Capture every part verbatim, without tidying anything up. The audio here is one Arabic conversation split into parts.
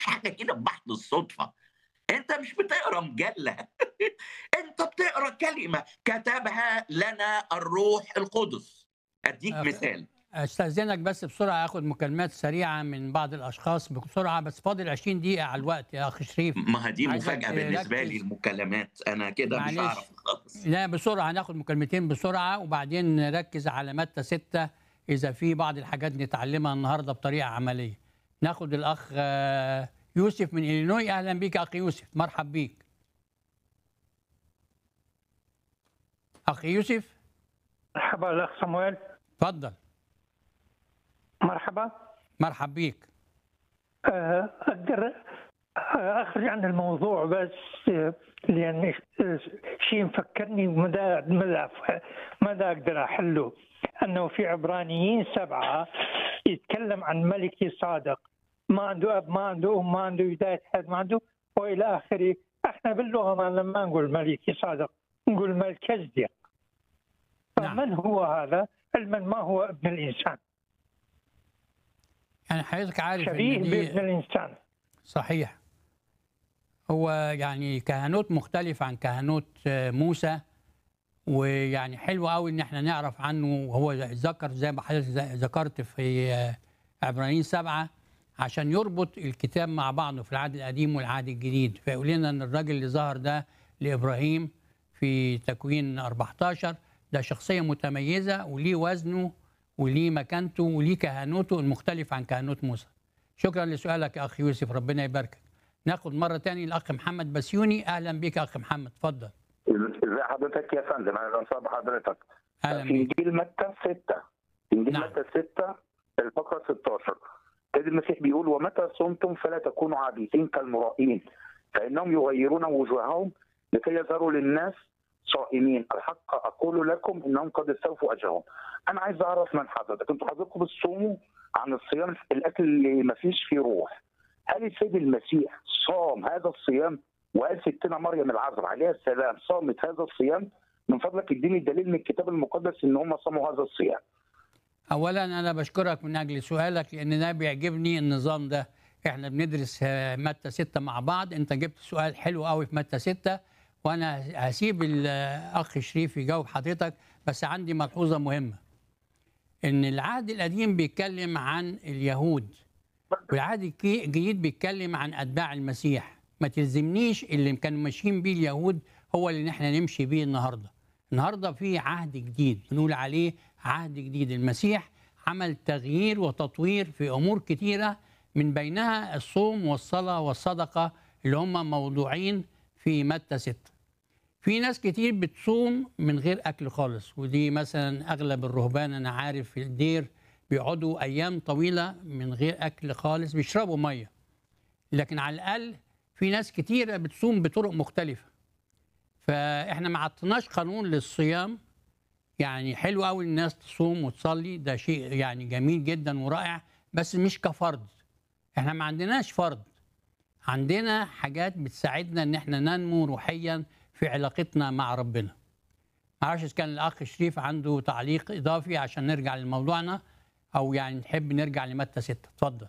حاجة كده بمحض الصدفة. أنت مش بتقرا مجلة أنت بتقرا كلمة كتبها لنا الروح القدس. أديك أخ... مثال. استاذنك بس بسرعه اخد مكالمات سريعه من بعض الاشخاص بسرعه، بس فاضل عشرين دقيقه على الوقت يا اخ شريف. ما هي دي عايزك مفاجأة بالنسبة لي، تركز. المكالمات أنا كده مش معلش، هعرف خالص. لا بسرعه هناخد مكالمتين بسرعه وبعدين نركز على متى ستة اذا في بعض الحاجات نتعلمها النهارده بطريقه عمليه. ناخد الاخ آه، يوسف من إلينوي. اهلا بيك يا اخ يوسف، مرحب بيك اخ يوسف. مرحبا الأخ صمويل. اتفضل. مرحبا. مرحب بيك. آه، أقدر آه، أخرج عن الموضوع بس آه، لأن آه، شيء مفكرني مدى مدى مدى أقدر أحله. أنه في عبرانيين سبعة يتكلم عن ملك صادق، ما عنده أب، ما عنده أم، ما عنده بداية حد، ما عنده وإلى آخره. إحنا باللغة ما لما نقول ملك صادق نقول ملكزدق. نعم. فمن هو هذا؟ علما ما هو ابن الإنسان، يعني حضرتك عارف شبيه ان بابن دي الإنسان. صحيح. هو يعني كهنوت مختلف عن كهنوت آه، موسى، ويعني حلو قوي ان احنا نعرف عنه. وهو ذكر زي ما حضرتك ذكرت في آه، عبرانيين سبعة عشان يربط الكتاب مع بعضه في العهد القديم والعهد الجديد، فيقول لنا ان الراجل اللي ظهر ده لابراهيم في تكوين أربعتاشر ده شخصيه متميزه وليه وزنه وليه مكانته وليه كهنوته المختلف عن كهنوت موسى. شكرا لسؤالك يا اخ يوسف، ربنا يباركك. ناخد مره تاني الاخ محمد بسيوني. اهلا بك يا اخ محمد، اتفضل. ازي حضرتك يا فندم؟ اهلا وسهلا بحضرتك. اهلا في بك. انجيل متى ستة، في انجيل نعم. متى ستة الفقره ستاشر، سيد المسيح بيقول: ومتى صمتم فلا تكونوا عابثين كالمرائين فانهم يغيرون وجوههم لكي يظهروا للناس صائمين، الحق اقول لكم انهم قد استوفوا اجرهم. انا عايز اعرف من حضرتك، انتوا حضرتكم بتصوموا عن الصيام الاكل اللي ما فيش فيه روح، هل السيد المسيح صام هذا الصيام؟ وقال ستنا مريم العذراء عليها السلام صامت هذا الصيام؟ من فضلك اديني دليل من الكتاب المقدس ان هم صاموا هذا الصيام. اولا انا بشكرك من اجل سؤالك لان ده بيعجبني النظام ده. احنا بندرس آه، متى ستة مع بعض. انت جبت سؤال حلو قوي في متى ستة، وانا هسيب الاخ شريف يجاوب حضرتك، بس عندي ملحوظه مهمه. ان العهد القديم بيتكلم عن اليهود والعهد الجي- الجديد بيتكلم عن اتباع المسيح. ما تلزمنيش اللي كانوا ماشيين بيه اليهود هو اللي احنا نمشي بيه النهارده. النهارده في عهد جديد بنقول عليه عهد جديد. المسيح عمل تغيير وتطوير في امور كتيره، من بينها الصوم والصلاه والصدقه اللي هم موضوعين في متى ستة. في ناس كتير بتصوم من غير اكل خالص، ودي مثلا اغلب الرهبان انا عارف في الدير بيقعدوا ايام طويله من غير اكل خالص، بيشربوا ميه. لكن على الاقل في ناس كتيره بتصوم بطرق مختلفه. فاحنا ما عطيناش قانون للصيام. يعني حلو قوي الناس تصوم وتصلي، ده شيء يعني جميل جدا ورائع، بس مش كفرض. احنا ما عندناش فرض، عندنا حاجات بتساعدنا ان احنا ننمو روحيا في علاقتنا مع ربنا. معرفش اذا كان الاخ شريف عنده تعليق اضافي عشان نرجع لموضوعنا، او يعني نحب نرجع لمتى ستة. اتفضل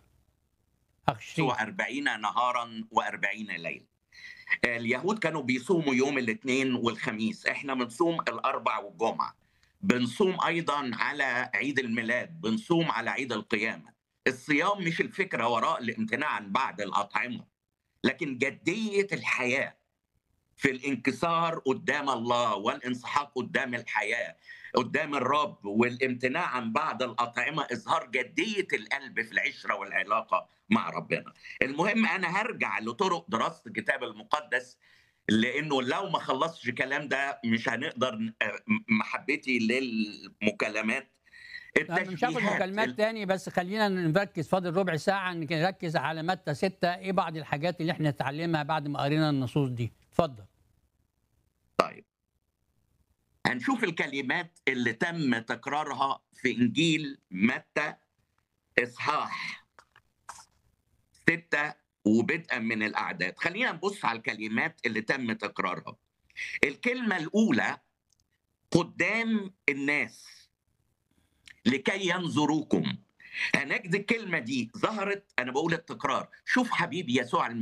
اخ شريف. أربعين نهارا وأربعين ليلة. اليهود كانوا بيصوموا يوم الاثنين والخميس، احنا بنصوم الاربع والجمعه. بنصوم ايضا على عيد الميلاد، بنصوم على عيد القيامه. الصيام مش الفكره وراء الامتناع عن بعض الاطعمه، لكن جديه الحياه في الانكسار قدام الله والانسحاق قدام الحياه قدام الرب، والامتناع عن بعض الاطعمه اظهار جديه القلب في العشره والعلاقه مع ربنا. المهم انا هرجع لطرق دراسه الكتاب المقدس، لانه لو ما خلصتش الكلام ده مش هنقدر. محبتي للمكالمات، انا مش هاخد التشبيهات. مكالمات تاني، بس خلينا نركز، فاضل ربع ساعه نركز على متى ستة. ايه بعض الحاجات اللي احنا نتعلمها بعد ما قرينا النصوص دي؟ اتفضل. طيب، هنشوف الكلمات اللي تم تكرارها في انجيل متى اصحاح ستة وبدءا من الاعداد. خلينا نبص على الكلمات اللي تم تكرارها. الكلمه الاولى: قدام الناس لكي ينظروكم. هنجد الكلمه دي ظهرت، انا بقول التكرار. شوف حبيبي يسوع